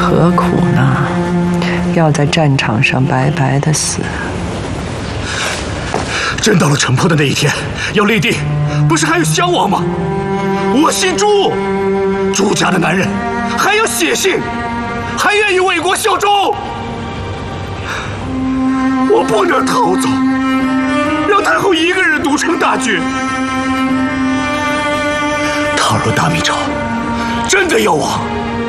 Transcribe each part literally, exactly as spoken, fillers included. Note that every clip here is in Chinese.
何苦呢？要在战场上白白的死。 真到了城破的那一天，要立地，不是还有襄王吗？我姓朱，朱家的男人还有血性，还愿意为国效忠。我不能逃走，让太后一个人独撑大局。倘若大明朝真的要亡，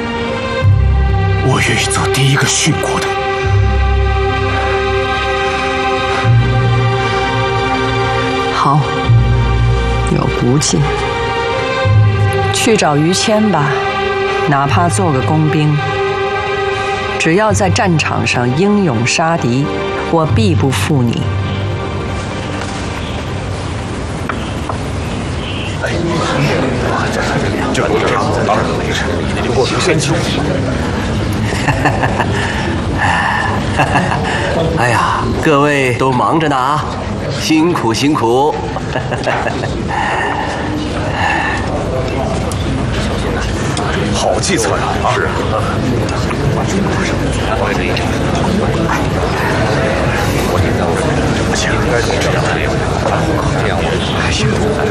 我愿意做第一个殉国的。 好，有骨气，去找于谦吧，哪怕做个工兵，只要在战场上英勇杀敌，我必不负你。 就这样，当然没事。经过刘先秋。 哎呀，各位都忙着呢啊，辛苦辛苦。 好计策呀！是啊。不行，应该是这样的。这样我还行。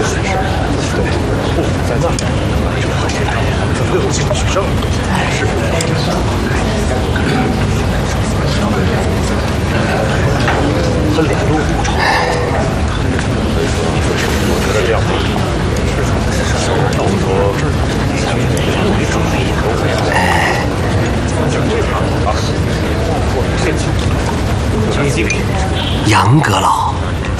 不在那，六进取胜。是。分两路不成。我觉得这样不好。到时候没准备以后，就这样啊。我先去。 杨阁老，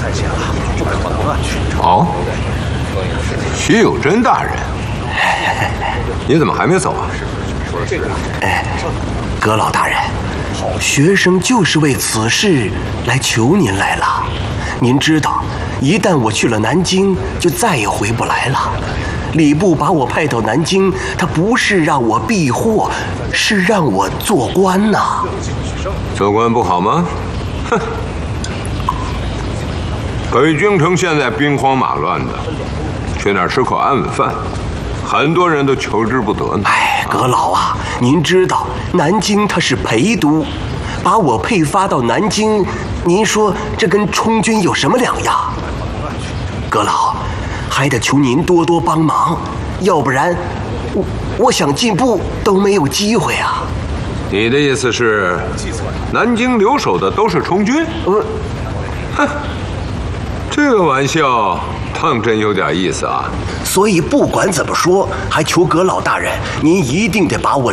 哦，徐有贞大人，你怎么还没走啊？ 哎，阁老大人，学生就是为此事来求您来了。您知道，一旦我去了南京，就再也回不来了。礼部把我派到南京，他不是让我避祸，是让我做官呐。 做官不好吗？哼！北京城现在兵荒马乱的，去哪儿吃口安稳饭？很多人都求之不得呢。 哎，阁老啊，您知道南京它是陪都，把我配发到南京，您说这跟充军有什么两样？阁老，还得求您多多帮忙，要不然我我想进步都没有机会啊。 你的意思是，南京留守的都是充军？ 呃， 哼，这个玩笑当真有点意思啊。 所以不管怎么说，还求阁老大人，您一定得把我